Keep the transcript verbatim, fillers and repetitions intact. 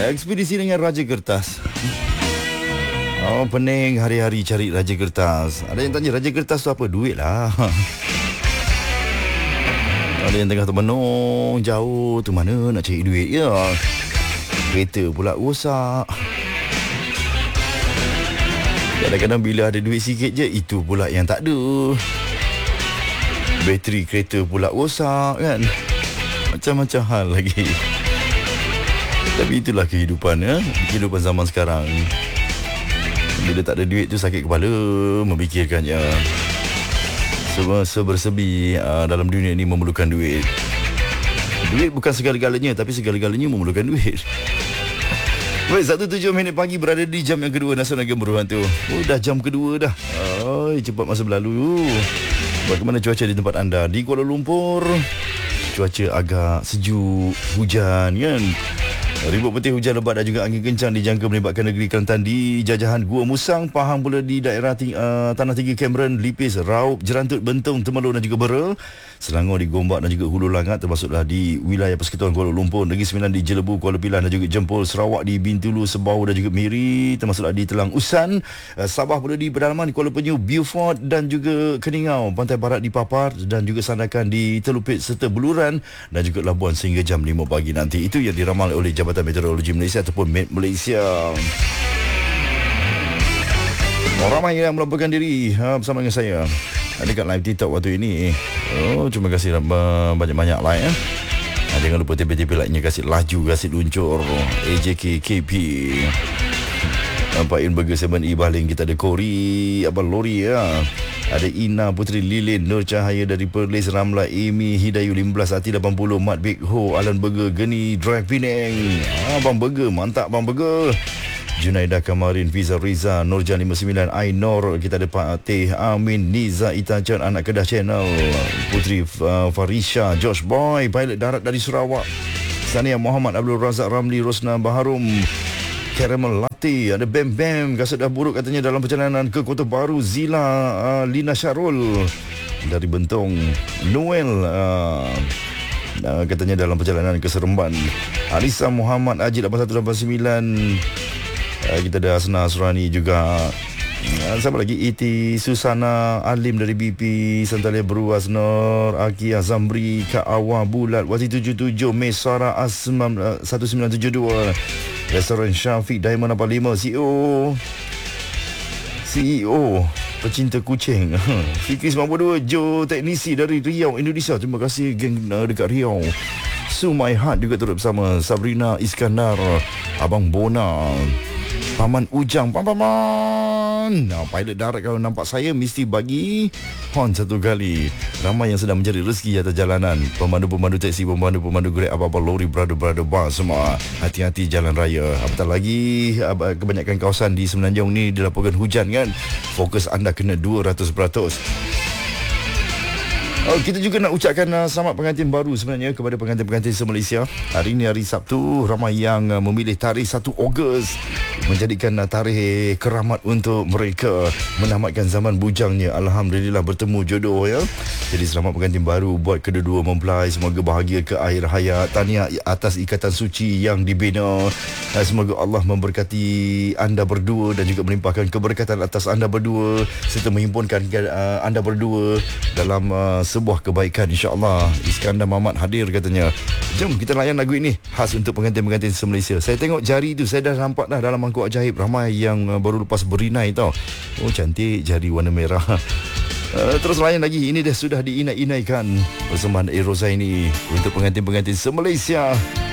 Ekspedisi dengan Raja Kertas. Oh, pening hari-hari cari Raja Kertas. Ada yang tanya Raja Kertas tu apa? Duit lah. Ada yang tengah termenung jauh tu, mana nak cari duit ya. Kereta pula rosak. Kadang-kadang bila ada duit sikit je, itu pula yang tak ada. Bateri kereta pula rosak kan. Macam-macam hal lagi. Tapi itulah kehidupan ya. Kehidupan zaman sekarang. Bila tak ada duit tu sakit kepala memikirkannya. Semua sebersebi uh, dalam dunia ini memerlukan duit. Duit bukan segala-galanya, tapi segala-galanya memerlukan duit. Baik, satu tujuh minit pagi berada di jam yang kedua Nasional Gemuruhan tu. Oh, dah jam kedua dah. Oh, cepat masa berlalu. Bagaimana cuaca di tempat anda? Di Kuala Lumpur, cuaca agak sejuk, hujan kan. Ribut putih, hujan lebat dan juga angin kencang dijangka melibatkan negeri Kelantan di jajahan Gua Musang. Pahang pula di daerah ting- uh, Tanah Tinggi, Cameron, Lipis, Raup, Jerantut, Bentong, Temerloh dan juga Bera. Selangor di Gombak dan juga Hulu Langat, termasuklah di wilayah Persekutuan Kuala Lumpur. Negeri Sembilan di Jelebu, Kuala Pilah dan juga Jempol. Sarawak di Bintulu, Sebau dan juga Miri, termasuklah di Telang Usan. uh, Sabah pula di pedalaman Kuala Penyu, Beaufort dan juga Keningau. Pantai Barat di Papar dan juga Sandakan di Telupit serta Buluran dan juga Labuan sehingga jam lima pagi nanti. Itu yang diramal oleh Jabatan Meteorologi Malaysia ataupun Met Malaysia. Ramai yang melaporkan diri ha, bersama dengan saya dekat live TikTok waktu ini. Oh, terima kasih banyak-banyak like ya. Ha, jangan lupa T P T P like-nya, kasih laju, kasih luncur. A J K K P, Pak In Burger tujuh E Baling. Kita ada Kori Abang Lori ya. Ada Ina Putri Lilin, Nur Cahaya dari Perlis, Ramla, Amy Hidayu lima belas Ati lapan puluh, Mat Big Ho, Alan Burger, Geni Drive Penang. Ah, Bang Burger, mantap Bang Burger. Junaidah Kamarin, Fiza Riza, Nurjan lima puluh sembilan, Ainor. Kita ada Pak Teh Amin, Niza Itacan, Anak Kedah Channel, Putri uh, Farisha, Josh Boy, pilot darat dari Sarawak, Sania Muhammad, Abdul Razak Ramli, Rosna Baharum, Caramel Latte. Ada Bam Bam, kasut dah buruk katanya dalam perjalanan ke Kota Baru. Zila, uh, Lina Syarul dari Bentong, Noel uh, uh, katanya dalam perjalanan ke Seremban. Alisa Muhammad, Ajit lapan satu lapan sembilan. Uh, kita ada Asna Asrani juga. Uh, siapa lagi? Iti Susana Alim dari B P, Santalia Beru, Asnor Aki Azamri, Kak Awa Bulat, Wati tujuh tujuh, Mesara Asmam uh, satu sembilan tujuh dua, Restoran Syafiq Diamond lapan lima, C E O C E O pecinta kucing Fikri sembilan puluh dua, Jo teknisi dari Riau, Indonesia. Terima kasih geng uh, dekat Riau. Su My Heart juga turut bersama. Sabrina Iskandar, Abang Bona, Paman Ujang, Paman. Nah, pilot darat kalau nampak saya mesti bagi horn satu kali. Ramai yang sedang mencari rezeki atas jalanan. Pemandu-pemandu teksi, pemandu-pemandu Grab, apa-apa lori, brother-brother bus semua. Hati-hati jalan raya. Apatah lagi kebanyakan kawasan di Semenanjung ni dilaporkan hujan kan. Fokus anda kena dua ratus peratus. Oh, kita juga nak ucapkan uh, selamat pengantin baru sebenarnya kepada pengantin-pengantin se-Malaysia. Hari ini hari Sabtu, ramai yang uh, memilih tarikh satu Ogos menjadikan uh, tarikh keramat untuk mereka menamatkan zaman bujangnya. Alhamdulillah bertemu jodoh ya. Jadi selamat pengantin baru buat kedua-dua mempelai. Semoga bahagia ke akhir hayat. Tahniah atas ikatan suci yang dibina. Uh, semoga Allah memberkati anda berdua dan juga melimpahkan keberkatan atas anda berdua serta menghimpunkan uh, anda berdua dalam uh, sebuah kebaikan insya-Allah. Iskandar Mamat hadir katanya. Jom kita layan lagu ini khas untuk pengantin-pengantin se-Malaysia. Saya tengok jari tu, saya dah nampak dah dalam mangkuk ajaib ramai yang uh, baru lepas berinai tau. Oh, cantik jari warna merah. Uh, terus layan lagi. Ini dah sudah diinai-inaikan persembahan Erosa ini untuk pengantin-pengantin se-Malaysia.